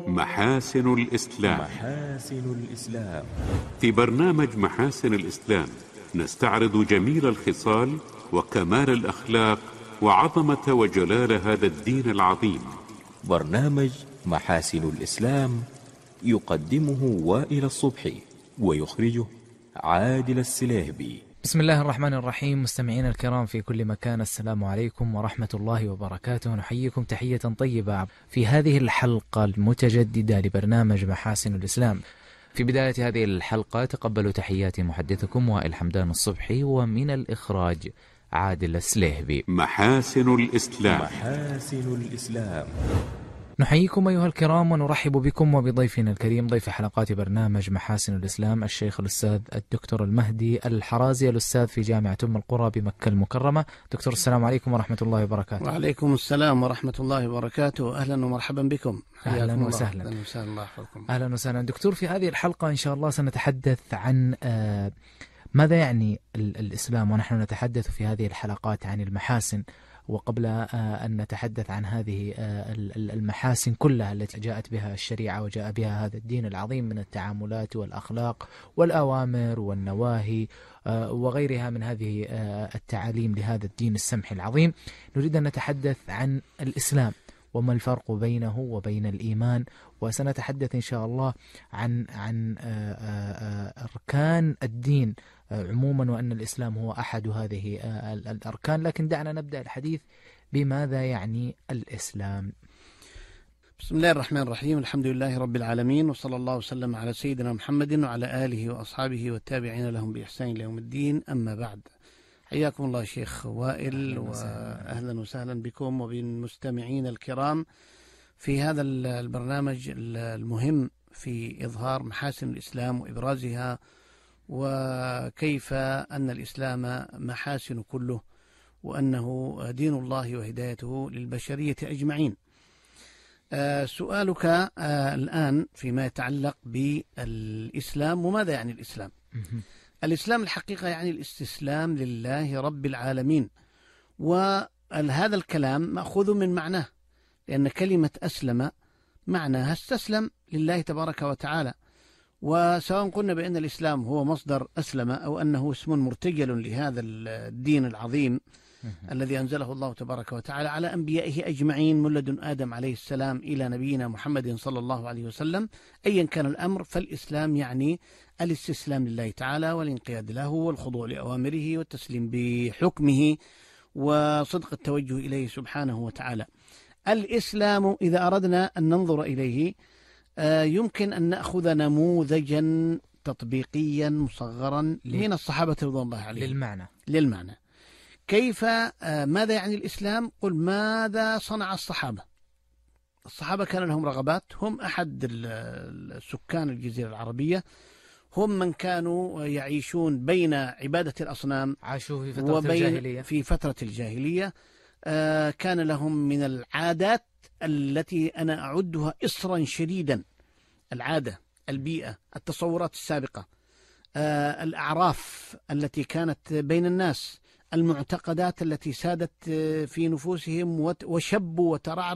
محاسن الإسلام. محاسن الإسلام. في برنامج محاسن الإسلام نستعرض جميل الخصال وكمال الأخلاق وعظمة وجلال هذا الدين العظيم. برنامج محاسن الإسلام يقدمه وائل الصبحي ويخرجه عادل السليهبي. بسم الله الرحمن الرحيم. مستمعين الكرام في كل مكان، السلام عليكم ورحمة الله وبركاته. نحييكم تحية طيبة في هذه الحلقة المتجددة لبرنامج محاسن الإسلام. في بداية هذه الحلقة تقبلوا تحيات محدثكم وائل حمدان الصبحي، ومن الإخراج عادل السليهبي. محاسن الإسلام. محاسن الإسلام. نحييكم أيها الكرام ونرحب بكم وبضيفنا الكريم، ضيف حلقات برنامج محاسن الإسلام، الشيخ الأستاذ الدكتور المهدي الحرازي، الأستاذ في جامعة أم القرى بمكة المكرمة. دكتور السلام عليكم ورحمة الله وبركاته. وعليكم السلام ورحمة الله وبركاته. أهلا ومرحبا بكم. أهلا وسهلا. أهلا وسهلا. الله يحفظكم. أهلا وسهلا دكتور. في هذه الحلقة إن شاء الله سنتحدث عن ماذا يعني الإسلام، ونحن نتحدث في هذه الحلقات عن المحاسن. وقبل أن نتحدث عن هذه المحاسن كلها التي جاءت بها الشريعة وجاء بها هذا الدين العظيم من التعاملات والأخلاق والأوامر والنواهي وغيرها من هذه التعاليم لهذا الدين السمح العظيم، نريد أن نتحدث عن الإسلام وما الفرق بينه وبين الإيمان. وسنتحدث إن شاء الله عن أركان الدين عموما، وأن الإسلام هو أحد هذه الأركان. لكن دعنا نبدأ الحديث بماذا يعني الإسلام. بسم الله الرحمن الرحيم. الحمد لله رب العالمين، وصلى الله وسلم على سيدنا محمد وعلى آله وأصحابه والتابعين لهم بإحسان إلى يوم الدين. أما بعد، حياكم الله شيخ وائل، وأهلا وسهلا بكم وبالمستمعين الكرام في هذا البرنامج المهم في إظهار محاسن الإسلام وإبرازها، وكيف أن الإسلام محاسن كله، وأنه دين الله وهدايته للبشرية أجمعين. سؤالك الآن فيما يتعلق بالإسلام وماذا يعني الإسلام. الإسلام الحقيقة يعني الاستسلام لله رب العالمين، وهذا الكلام مأخوذ من معناه، لأن كلمة أسلم معناها استسلم لله تبارك وتعالى. وسواء قلنا بأن الإسلام هو مصدر أسلم، أو أنه اسم مرتجل لهذا الدين العظيم الذي أنزله الله تبارك وتعالى على أنبيائه أجمعين من لدن آدم عليه السلام إلى نبينا محمد صلى الله عليه وسلم، أيا كان الأمر، فالإسلام يعني الاستسلام لله تعالى والانقياد له والخضوع لأوامره والتسليم بحكمه وصدق التوجه إليه سبحانه وتعالى. الإسلام إذا أردنا أن ننظر إليه يمكن أن نأخذ نموذجا تطبيقيا مصغرا من الصحابة رضوان الله عليهم للمعنى. كيف ماذا يعني الإسلام؟ قل ماذا صنع الصحابة. الصحابة كان لهم رغبات، هم أحد السكان الجزيرة العربية، هم من كانوا يعيشون بين عبادة الأصنام، عاشوا في فترة الجاهلية. في فترة الجاهلية كان لهم من العادات التي أنا أعدها إصرا شديدا: العادة، البيئة، التصورات السابقة، الأعراف التي كانت بين الناس، المعتقدات التي سادت في نفوسهم وشبوا وترعرعوا